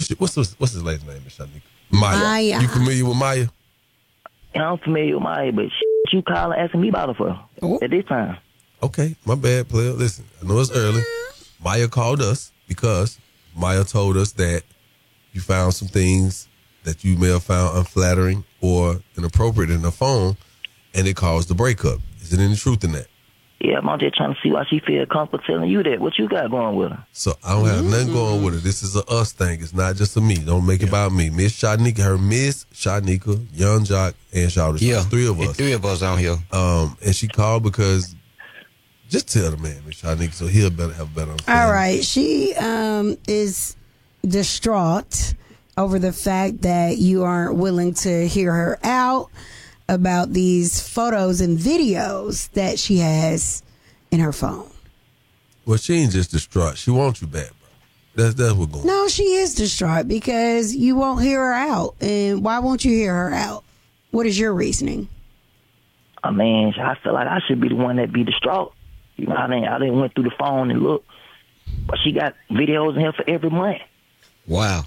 what's his last name, Miss Shanika? Maya. You familiar with Maya? Yeah, I'm familiar with Maya, but you calling asking me about her for at this time. Okay, my bad, player. Listen, I know it's early. Maya called us because Maya told us that you found some things that you may have found unflattering or inappropriate in the phone, and it caused the breakup. Is there any truth in that? Yeah, I'm just trying to see why she feel comfortable telling you that. What you got going with her? So I don't have nothing going with her. This is a us thing. It's not just a me. Don't make it about me. Miss Shanika, Young Jock, and Shawty. Yeah, three of us. Three of us out here. And she called because just tell the man, Miss Shanika, so he'll have a better understanding. All right. She is distraught over the fact that you aren't willing to hear her out about these photos and videos that she has in her phone. Well, she ain't just distraught. She wants you back, bro. That's what's going on. No, she is distraught because you won't hear her out. And why won't you hear her out? What is your reasoning? I mean, I feel like I should be the one that be distraught. You know, I didn't went through the phone and look, but she got videos in here for every month. Wow.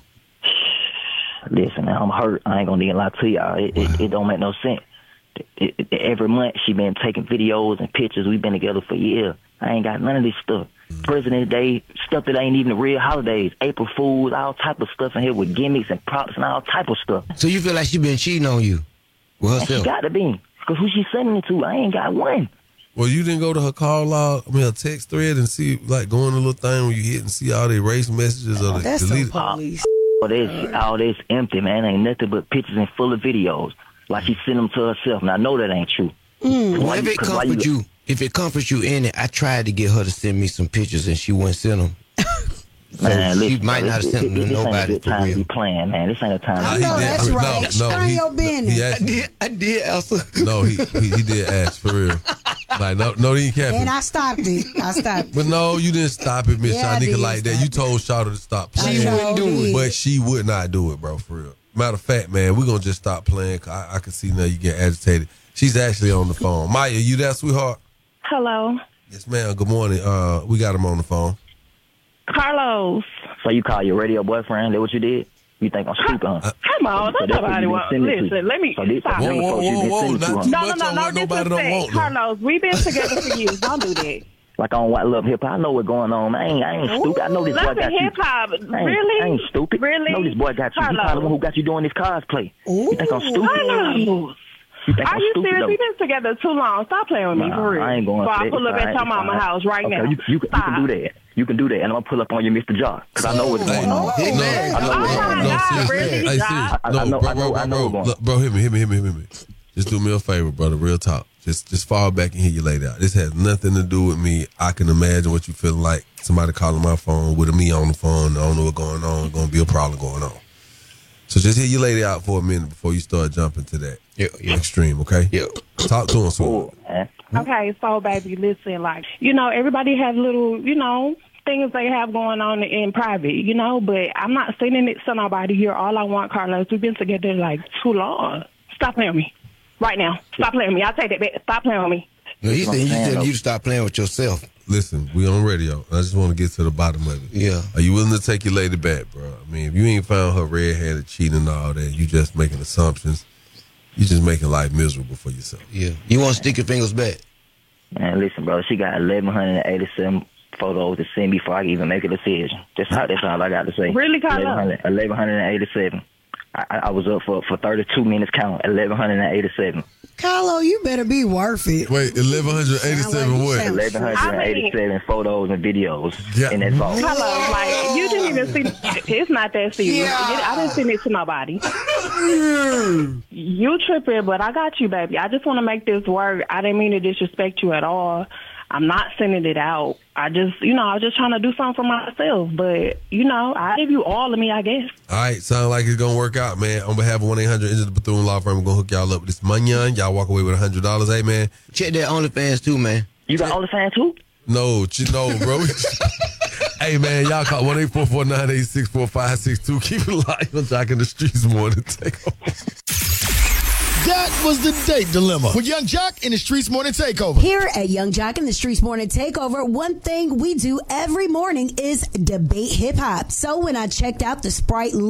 Listen, man, I'm hurt. I ain't gonna even lie to y'all. It don't make no sense. Every month she been taking videos and pictures. We've been together for years. I ain't got none of this stuff. President's Day, stuff that ain't even the real holidays. April Fools, all type of stuff in here with gimmicks and props and all type of stuff. So you feel like she been cheating on you with herself? She got to be. Because who she sending it to? I ain't got one. Well, you didn't go to her call log, her text thread and see, like, go in a little thing where you hit and see all the erased messages or the That's deleted. so police. All this empty, man. Ain't nothing but pictures and full of videos. Like she sent them to herself, and I know that ain't true. Well, if it comforts you in it, I tried to get her to send me some pictures, and she wouldn't send them. So man, she listen, might not have sent them to nobody. This ain't a good time to be playing, man. This ain't a time. I know that's right. Mind your business. I did answer. No, he did ask for real. Like no, he can't. And I stopped it. But no, you didn't stop it, Miss Yeah, I Shanika, did like that. stop You told Shawty to stop playing. She wouldn't do it. But she would not do it, bro, for real. Matter of fact, man, we're going to just stop playing. Cause I can see now you get agitated. She's actually on the phone. Maya, you there, sweetheart? Hello. Yes, ma'am. Good morning. We got him on the phone. Carlos. So you call your radio boyfriend? That what you did? You think I'm stupid, huh? Come on, don't nobody want. Listen, let me stop. Whoa. Not too No, much on what nobody don't want. Carlos, we've been together for years. Don't do that. Like I don't watch Love Hip Hop. I know what's going on. I ain't stupid. I know this boy Love got you. Hip Hop, I ain't stupid. Really? I know this boy got you. You kind of who got you doing this cosplay. You think I'm stupid? Carlos. Are you serious? We've been together too long. Stop playing with me, for real. I ain't going so to I pull up at your mama's house right now. You can do that. You can do that, and I'm gonna pull up on you, Mr. Jock, because I know what's going on. Bro, hit me. Just do me a favor, brother. Real talk. Just fall back and hear you laid out. This has nothing to do with me. I can imagine what you feel like. Somebody calling my phone with me on the phone. I don't know what's going on. It's gonna be a problem going on. So just hear you lay it out for a minute before you start jumping to that extreme, okay? Yeah. Talk to him, sweetheart. Okay, so baby, listen, like, everybody has little, things they have going on in private, but I'm not sending it to nobody here. All I want, Carlos, we've been together like too long. Stop playing with me. Right now. Stop playing with me. I'll take that back. Stop playing with me. No, he said you to stop playing with yourself. Listen, we on radio. I just want to get to the bottom of it. Yeah. Are you willing to take your lady back, bro? I mean, if you ain't found her red-handed cheating and all that, you just making assumptions. You just making life miserable for yourself. Yeah. You want to stick your fingers back? Man, listen, bro. She got 1,187 photos to send before I can even make a decision. That's all I got to say. Really, Carlos? 1,187. I was up for 32 minutes count, 1,187. Carlo, you better be worth it. Wait, 1,187 what? 1,187 photos and videos in that vault. Carlos, like, you didn't even see, it's not that serious. Yeah. I didn't send it to nobody. You tripping, but I got you, baby. I just want to make this work. I didn't mean to disrespect you at all. I'm not sending it out. I was just trying to do something for myself. But, I give you all of me, I guess. All right, sound like it's going to work out, man. On behalf of 1-800 Injured the Bethune Law Firm, we're going to hook y'all up with this money. Y'all walk away with $100. Hey, man. Check that OnlyFans too, man. You got OnlyFans too? No, bro. Hey, man, y'all call 1-844-986-4562. Keep it live on Jock in the Streets Morning Takeover. That was the date dilemma with Young Jock in the Streets Morning Takeover. Here at Young Jock in the Streets Morning Takeover, one thing we do every morning is debate hip hop. So when I checked out the Sprite